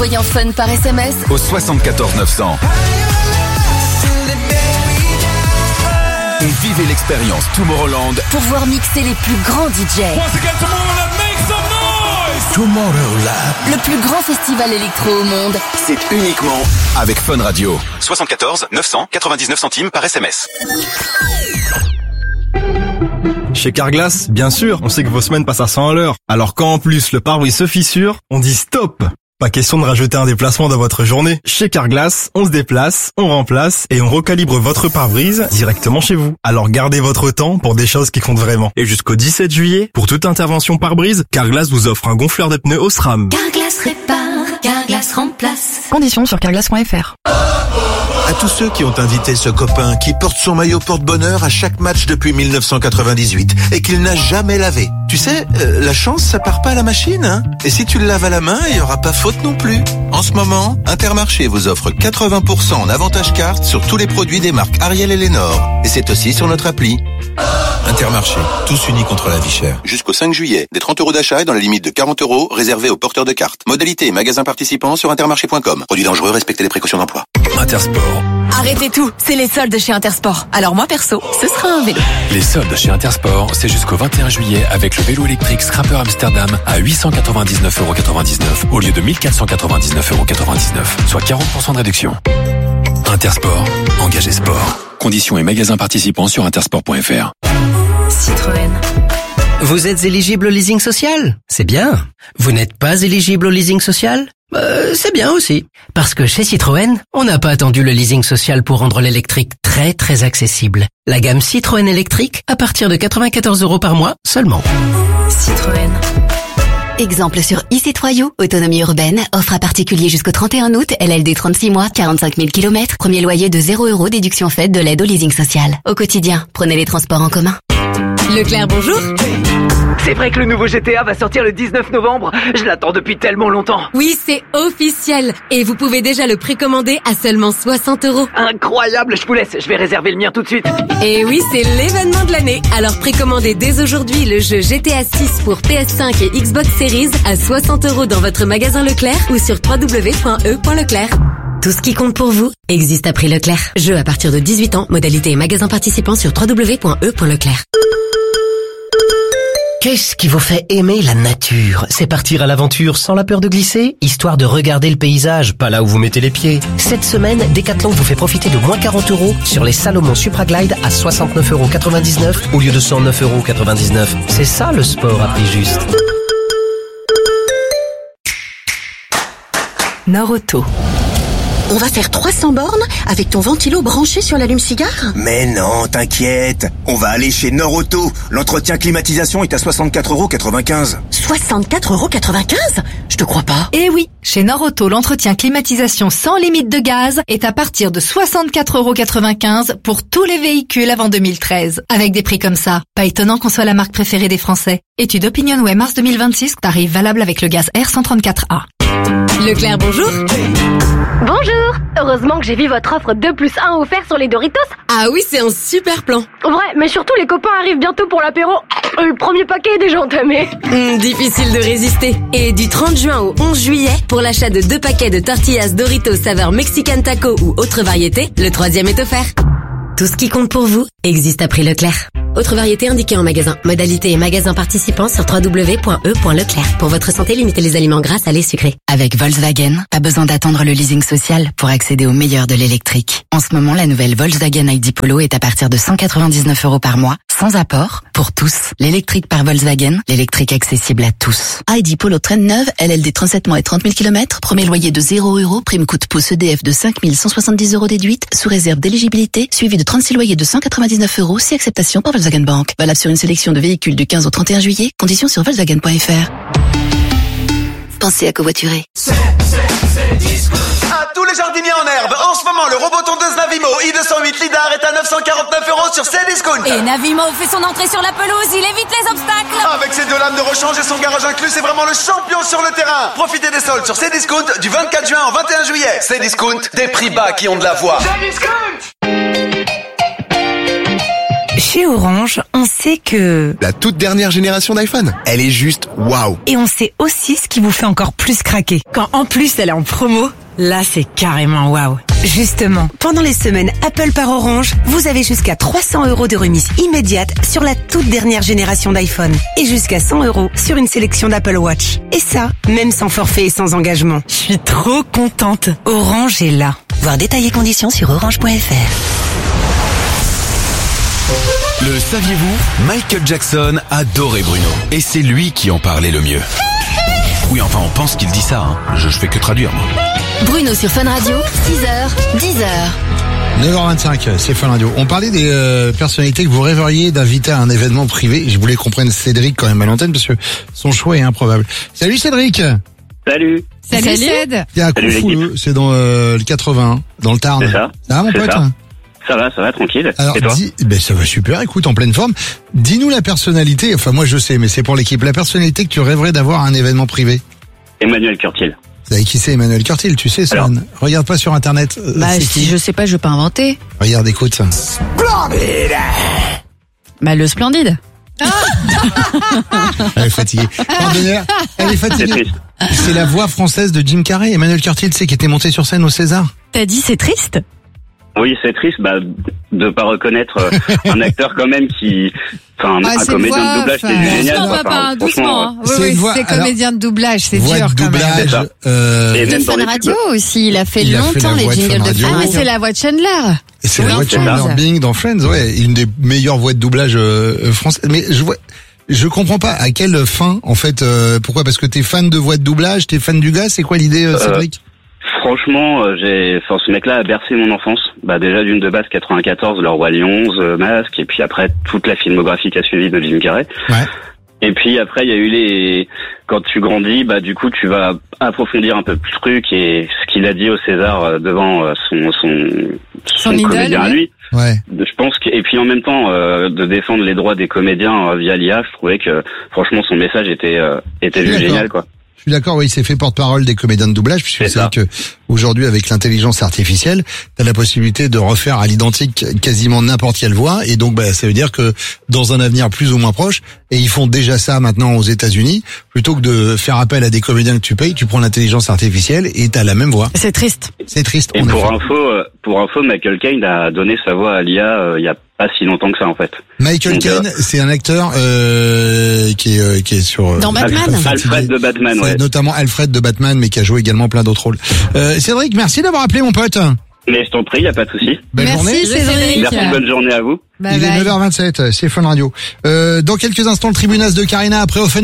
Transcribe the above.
Voyant fun par SMS au 74 900. Et vivez l'expérience Tomorrowland pour voir mixer les plus grands DJ. Tomorrowland. Le plus grand festival électro au monde. C'est uniquement avec Fun Radio. 74 900 99 centimes par SMS. Chez Carglass, bien sûr, on sait que vos semaines passent à 100 à l'heure. Alors quand en plus le pare-brise se fissure, on dit stop. Pas question de rajouter un déplacement dans votre journée. Chez Carglass, on se déplace, on remplace et on recalibre votre pare-brise directement chez vous. Alors gardez votre temps pour des choses qui comptent vraiment. Et jusqu'au 17 juillet, pour toute intervention pare-brise, Carglass vous offre un gonfleur de pneus Osram. Carglass répare, Carglass remplace. Conditions sur carglass.fr. À tous ceux qui ont invité ce copain qui porte son maillot porte-bonheur à chaque match depuis 1998 et qu'il n'a jamais lavé. Tu sais, la chance, ça part pas à la machine, hein. Et si tu le laves à la main, il y aura pas faute non plus. En ce moment, Intermarché vous offre 80% en avantage carte sur tous les produits des marques Ariel et Lénore. Et c'est aussi sur notre appli. Intermarché, tous unis contre la vie chère. Jusqu'au 5 juillet, des 30 € d'achat et dans la limite de 40 € réservés aux porteurs de cartes. Modalité et magasins participants sur intermarché.com. Produits dangereux, respectez les précautions d'emploi. Intersport. Arrêtez tout, c'est les soldes chez Intersport. Alors moi perso, ce sera un vélo. Les soldes chez Intersport, c'est jusqu'au 21 juillet avec le vélo électrique Scrapper Amsterdam à 899,99 € au lieu de 1499,99 €, soit 40% de réduction. Intersport, engagé sport. Conditions et magasins participants sur intersport.fr. Citroën. Vous êtes éligible au leasing social? C'est bien. Vous n'êtes pas éligible au leasing social? C'est bien aussi. Parce que chez Citroën, on n'a pas attendu le leasing social pour rendre l'électrique très très accessible. La gamme Citroën électrique à partir de 94 € par mois seulement. Citroën. Exemple sur e-C3U, autonomie urbaine, offre à particulier jusqu'au 31 août, LLD 36 mois, 45 000 km, premier loyer de 0 €, déduction faite de l'aide au leasing social. Au quotidien, prenez les transports en commun. Leclerc, bonjour. C'est vrai que le nouveau GTA va sortir le 19 novembre. Je l'attends depuis tellement longtemps. Oui, c'est officiel. Et vous pouvez déjà le précommander à seulement 60 €. Incroyable, je vous laisse, je vais réserver le mien tout de suite. Et oui, c'est l'événement de l'année. Alors précommandez dès aujourd'hui le jeu GTA 6 pour PS5 et Xbox Series à 60 € dans votre magasin Leclerc ou sur www.e.leclerc. Tout ce qui compte pour vous existe à prix Leclerc. Jeu à partir de 18 ans, modalité et magasin participant sur www.e.leclerc. Qu'est-ce qui vous fait aimer la nature? C'est partir à l'aventure sans la peur de glisser, histoire de regarder le paysage, pas là où vous mettez les pieds. Cette semaine, Decathlon vous fait profiter de moins 40 € sur les Salomon Supra Glide à 69,99 € au lieu de 109,99 €. C'est ça le sport à prix juste. Nord-Auto. On va faire 300 bornes avec ton ventilo branché sur l'allume-cigare? Mais non, t'inquiète. On va aller chez Nord-Auto. L'entretien climatisation est à 64,95 €. 64,95 €? Je te crois pas. Eh oui, chez Nord-Auto, l'entretien climatisation sans limite de gaz est à partir de 64,95 € pour tous les véhicules avant 2013. Avec des prix comme ça, pas étonnant qu'on soit la marque préférée des Français. Étude OpinionWay mars 2026, tarif valable avec le gaz R134A. Leclerc, bonjour. Bonjour. Heureusement que j'ai vu votre offre 2+1 offert sur les Doritos. Ah oui, c'est un super plan. Vrai, mais surtout les copains arrivent bientôt pour l'apéro. Le premier paquet est déjà entamé. Difficile de résister. Et du 30 juin au 11 juillet, pour l'achat de 2 paquets de tortillas Doritos saveur Mexican Taco ou autre variété, le 3e est offert. Tout ce qui compte pour vous existe à prix Leclerc. Autre variété indiquée en magasin. Modalité et magasin participants sur www.e.leclerc. Pour votre santé, limitez les aliments gras, salés, sucrés. Avec Volkswagen, pas besoin d'attendre le leasing social pour accéder au meilleur de l'électrique. En ce moment, la nouvelle Volkswagen ID Polo est à partir de 199 € par mois, sans apport, pour tous. L'électrique par Volkswagen, l'électrique accessible à tous. ID Polo Trend neuve, LLD 37 mois et 30 000 km, premier loyer de 0 €, prime coût pouce EDF de 5 170 € déduite, sous réserve d'éligibilité, suivi de 36 loyers de 199 €, si acceptation par Volkswagen Bank. Valable sur une sélection de véhicules du 15 au 31 juillet. Conditions sur Volkswagen.fr. Pensez à covoiturer. À tous les jardiniers en herbe, en ce moment, le robot tondeuse Navimo i208 Lidar est à 949 € sur Cdiscount. Et Navimo fait son entrée sur la pelouse, il évite les obstacles. Avec ses 2 lames de rechange et son garage inclus, c'est vraiment le champion sur le terrain. Profitez des soldes sur Cdiscount du 24 juin au 21 juillet. Cdiscount, des prix bas qui ont de la voix. Cdiscount! Chez Orange, on sait que... La toute dernière génération d'iPhone, elle est juste waouh. Et on sait aussi ce qui vous fait encore plus craquer. Quand en plus elle est en promo, là c'est carrément waouh. Justement, pendant les semaines Apple par Orange, vous avez jusqu'à 300 € de remise immédiate sur la toute dernière génération d'iPhone. Et jusqu'à 100 € sur une sélection d'Apple Watch. Et ça, même sans forfait et sans engagement. Je suis trop contente. Orange est là. Voir détails et conditions sur orange.fr. Le saviez-vous? Michael Jackson adorait Bruno. Et c'est lui qui en parlait le mieux. Oui, enfin, on pense qu'il dit ça, hein. Je fais que traduire, moi. Bruno sur Fun Radio, 6h, 10h. 9h25, c'est Fun Radio. On parlait des personnalités que vous rêveriez d'inviter à un événement privé. Je voulais qu'on prenne Cédric quand même à l'antenne parce que son choix est improbable. Salut Cédric. Salut. Salut Céd. T'es à Confou, c'est dans le 81, dans le Tarn. C'est ça. Ça va mon pote? Ça va, tranquille. Alors, et toi? Ça va super, écoute, en pleine forme. Dis-nous la personnalité, enfin moi je sais, mais c'est pour l'équipe, la personnalité que tu rêverais d'avoir à un événement privé. Emmanuel Curtil. Vous savez qui c'est Emmanuel Curtil, tu sais ça? Regarde pas sur internet. Si je sais pas, je vais pas inventer. Regarde, écoute ça. Splendide. Le Splendide. Elle est fatiguée. Pardonnez-la, elle est fatiguée. C'est la voix française de Jim Carrey. Emmanuel Curtil, qui était monté sur scène au César. T'as dit c'est triste? Oui, c'est triste, de pas reconnaître un acteur quand même qui, un comédien de doublage qui est génial. Non, pas doucement. Oui, c'est comédien de doublage, c'est dur quand même. De Fun Radio aussi, il a fait longtemps les jingles de Fun. C'est la voix de Chandler. Et c'est la voix de Chandler Bing dans Friends, ouais, une des meilleures voix de doublage françaises. Mais je comprends pas à quelle fin, en fait, pourquoi? Parce que t'es fan de voix de doublage, t'es fan du gars, c'est quoi l'idée, Cédric? Franchement, ce mec-là a bercé mon enfance. Déjà d'une de base 94, Le Roi Lion, The Mask, et puis après toute la filmographie qui a suivi de Jim Carrey. Ouais. Et puis après, il y a eu quand tu grandis, du coup, tu vas approfondir un peu plus le truc et ce qu'il a dit au César devant son comédien à lui. Ouais. Je pense et puis en même temps, de défendre les droits des comédiens via l'IA, je trouvais que, franchement, son message était juste génial, quoi. Je suis d'accord, oui, il s'est fait porte-parole des comédiens de doublage, puisque c'est vrai que aujourd'hui, avec l'intelligence artificielle, t'as la possibilité de refaire à l'identique quasiment n'importe quelle voix, et donc ça veut dire que dans un avenir plus ou moins proche, et ils font déjà ça maintenant aux États-Unis, plutôt que de faire appel à des comédiens que tu payes, tu prends l'intelligence artificielle et t'as la même voix. C'est triste. C'est triste. Et pour info, Michael Caine a donné sa voix à l'IA il y a pas si longtemps que ça en fait. Michael Caine, c'est un acteur qui est sur dans Batman. Alfred de Batman, ouais. Notamment Alfred de Batman, mais qui a joué également plein d'autres rôles. Cédric, merci d'avoir appelé mon pote. Mais je t'en prie, y a pas de souci. Belle journée. Cédric. Merci, bonne journée à vous. Il est 9h27, c'est Fun Radio. Dans quelques instants, le Tribunal de Karina après au Fun.